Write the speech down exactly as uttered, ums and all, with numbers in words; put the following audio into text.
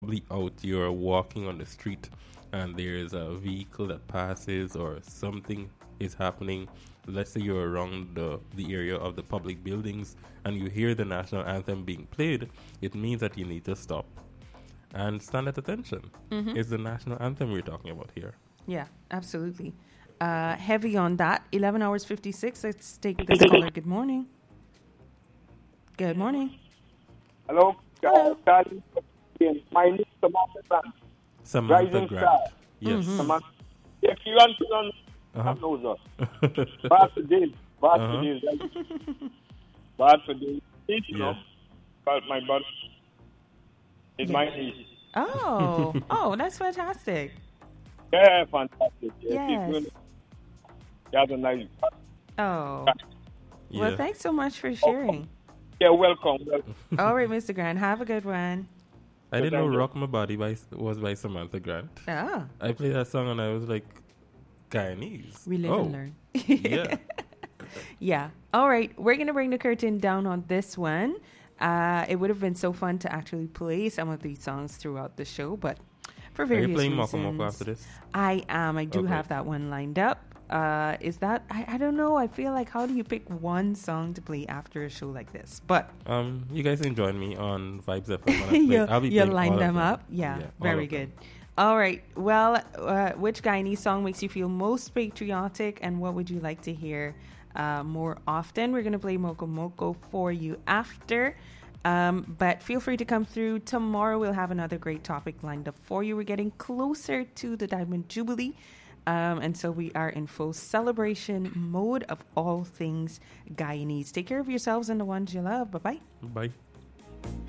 probably out, you're walking on the street, and there's a vehicle that passes or something is happening. Let's say you're around the, the area of the public buildings and you hear the national anthem being played, it means that you need to stop and stand at attention. Mm-hmm. It's the national anthem we're talking about here. Yeah, absolutely. Uh, heavy on that. eleven hours fifty-six. Let's take this caller. Good morning. Good morning. Hello. Hello. My name is Samantha Grant. Samantha Rising Grant. Star. Yes. Mhm. Samantha. If you want to know, Uh-huh. knows us. Bad for days. Bad Uh-huh. for days. Bad for days. You Yeah. know, but my body is Yeah. my niece. Oh, oh, that's fantastic. Yeah, fantastic. Yeah, Yes. she's good. She has a nice. Oh, Yeah. well, thanks so much for sharing. Yeah, welcome. welcome. All right, Mister Grant, have a good one. I didn't know Thank you. Rock My Body by, was by Samantha Grant. Ah, I played that song and I was like, Guyanese. we live oh, and learn. yeah. Yeah. All right. We're going to bring the curtain down on this one. Uh, it would have been so fun to actually play some of these songs throughout the show, but for Are various you playing reasons. Moko Moko after this? I am. I do Okay. have that one lined up. Uh, is that, I, I don't know. I feel like, how do you pick one song to play after a show like this? But Um, you guys can join me on Vibes F M. when I play. you'll, I'll be you'll playing line all of them up. Yeah, Yeah, all very of them. good. All right. Well, uh, which Guyanese song makes you feel most patriotic, and what would you like to hear uh, more often? We're going to play Moko Moko for you after. Um, but feel free to come through. Tomorrow we'll have another great topic lined up for you. We're getting closer to the Diamond Jubilee. Um, and so we are in full celebration mode of all things Guyanese. Take care of yourselves and the ones you love. Bye-bye. Bye.